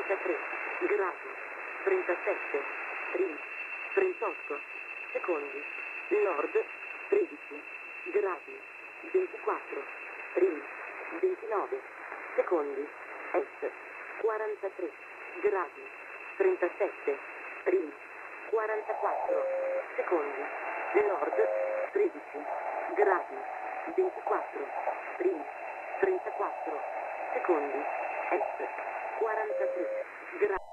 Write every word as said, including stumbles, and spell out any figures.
trentatré gradi, trentasette, rin, trentotto secondi, nord, tredici gradi, ventiquattro, rin, ventinove secondi, est, quarantatré gradi, trentasette, rin, quarantaquattro secondi, nord, tredici gradi, ventiquattro, rin, trentaquattro secondi, est, quarantatré gradi.